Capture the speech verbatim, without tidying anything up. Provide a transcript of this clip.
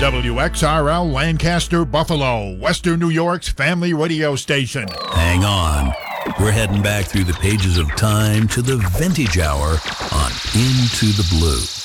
W X R L Lancaster, Buffalo, Western New York's family radio station. Hang on. We're heading back through the pages of time to the vintage hour on Into the Blue.